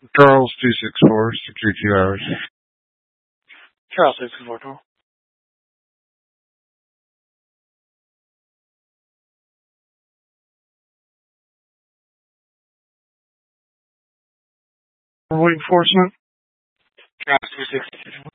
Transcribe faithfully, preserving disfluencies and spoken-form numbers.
Charles two six four, security two hours. Charles six four two. Reinforcement. Charles two six